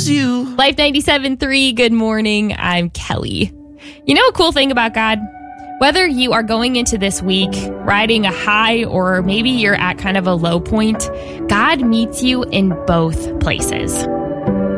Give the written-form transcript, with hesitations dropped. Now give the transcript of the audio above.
you. Life 97.3, good morning. I'm Kelly. You know a cool thing about God? Whether you are going into this week riding a high or maybe you're at kind of a low point, God meets you in both places.